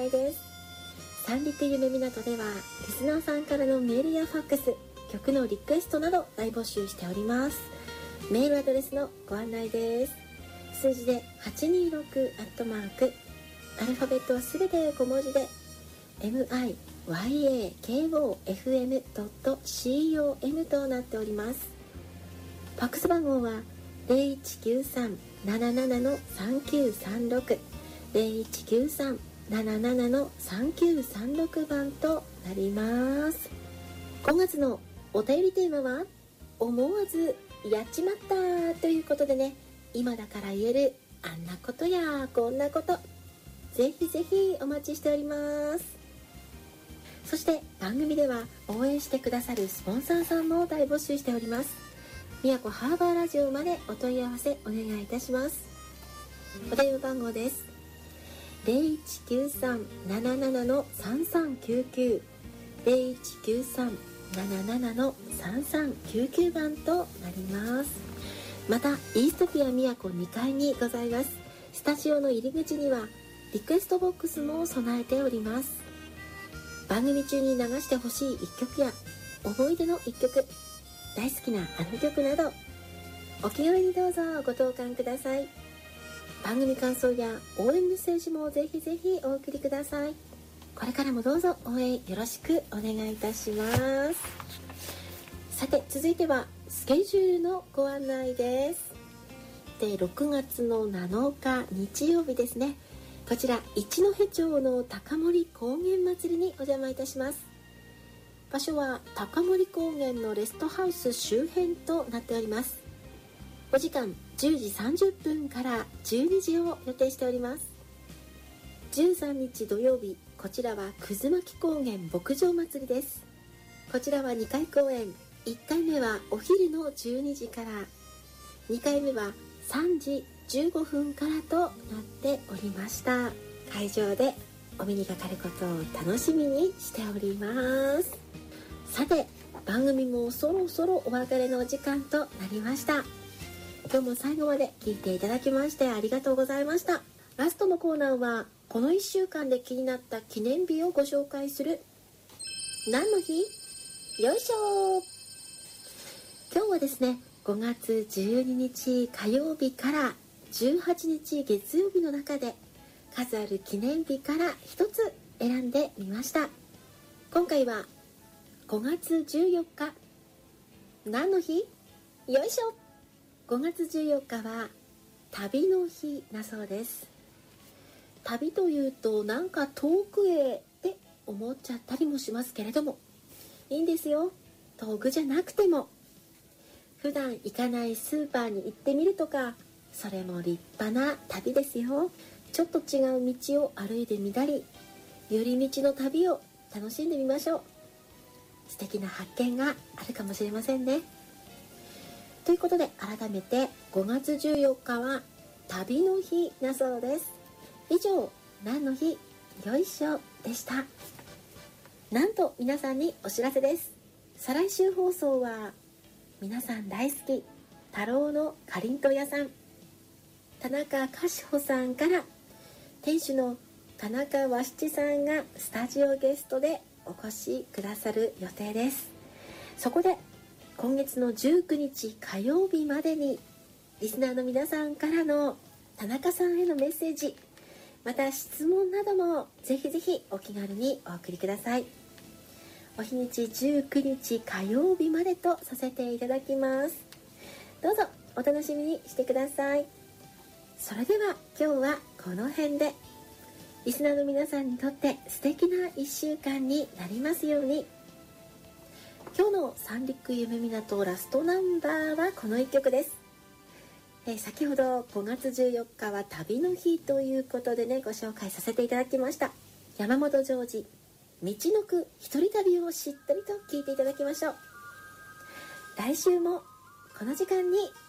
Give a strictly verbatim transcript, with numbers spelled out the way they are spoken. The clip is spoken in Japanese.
内です。三陸夢港ではリスナーさんからのメールやファックス、曲のリクエストなど大募集しております。メールアドレスのご案内です。数字ではちにーろくアットマーク、アルファベットはすべて小文字で エムアイワイエーケーオーエフエムドットコム となっております。ファックス番号はゼロいちきゅうさん なななな さんきゅうさんろく ゼロいちきゅうさん なななな さんきゅうさんろく 番となります。ごがつのお便りテーマは思わずやっちまったということでね、今だから言えるあんなことやこんなこと、ぜひぜひお待ちしております。そして番組では応援してくださるスポンサーさんも大募集しております。宮古ハーバーラジオまでお問い合わせお願いいたします。お電話番号です。ゼロいちきゅうさん なななな さんさんきゅうきゅう ゼロいちきゅうさん なななな さんさんきゅうきゅう 番となります。またイーストピア宮古にかいにございますスタジオの入り口にはリクエストボックスも備えております。番組中に流してほしい一曲や思い出の一曲、大好きなあの曲などお気軽にどうぞご投函ください。番組感想や応援メッセージもぜひぜひお送りください。これからもどうぞ応援よろしくお願いいたします。さて続いてはスケジュールのご案内です。でろくがつのなのか日曜日ですね、こちら一戸町の高森高原祭りにお邪魔いたします。場所は高森高原のレストハウス周辺となっております。お時間じゅうじさんじゅっぷんからじゅうにじを予定しております。じゅうさんにち土曜日、こちらは葛巻高原牧場祭りです。こちらはにかい公演、いっかいめはお昼のじゅうにじから、にかいめはさんじじゅうごふんからとなっておりました。会場でお目にかかることを楽しみにしております。さて番組もそろそろお別れのお時間となりました。今日も最後まで聞いていただきましてありがとうございました。ラストのコーナーはこのいっしゅうかんで気になった記念日をご紹介する何の日？よいしょ。今日はですね、ごがつじゅうににち火曜日からじゅうはちにち月曜日の中で数ある記念日から一つ選んでみました。今回はごがつじゅうよっか、何の日？よいしょ。ごがつじゅうよっかは旅の日だそうです。旅というとなんか遠くへって思っちゃったりもしますけれども、いいんですよ。遠くじゃなくても普段行かないスーパーに行ってみるとか、それも立派な旅ですよ。ちょっと違う道を歩いてみたり、寄り道の旅を楽しんでみましょう。素敵な発見があるかもしれませんね。ということで改めてごがつじゅうよっかは旅の日だそうです。以上、何の日よいしょでした。なんと皆さんにお知らせです。再来週放送は皆さん大好き太郎のかりんとう屋さん、田中かしほさんから店主の田中和七さんがスタジオゲストでお越しくださる予定です。そこで今月のじゅうくにち火曜日までにリスナーの皆さんからの田中さんへのメッセージ、また質問などもぜひぜひお気軽にお送りください。お日にちじゅうくにち火曜日までとさせていただきます。どうぞお楽しみにしてください。それでは今日はこの辺で、リスナーの皆さんにとって素敵ないっしゅうかんになりますように。今日の三陸夢港ラストナンバーはこのいっきょくです。えー、先ほどごがつじゅうよっかは旅の日ということでね、ご紹介させていただきました。山本譲二、道のく一人旅をしっとりと聞いていただきましょう。来週もこの時間に